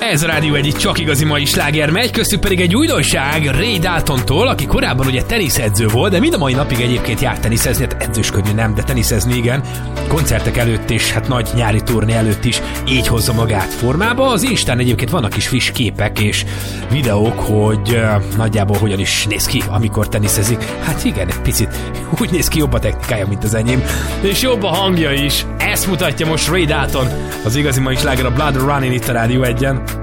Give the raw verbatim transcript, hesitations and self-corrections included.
Ez a Rádió egy csak igazi mai sláger megy, köztük pedig egy újdonság Ray Daltontól, aki korábban ugye teniszedző volt, de mind a mai napig egyébként járt teniszezni, hát edzősködni nem, de teniszezni igen. Koncertek előtt és hát nagy nyári turné előtt is így hozza magát formába. Az Instán egyébként vannak is friss képek és videók, hogy uh, nagyjából hogyan is néz ki, amikor teniszezik. Hát igen, egy picit úgy néz ki, jobb a technikája, mint az enyém, és jobb a hangja is. Ezt mutatja most Ray Dalton, az igazi mai sláger, a Blood Running itt a Rádió egyen.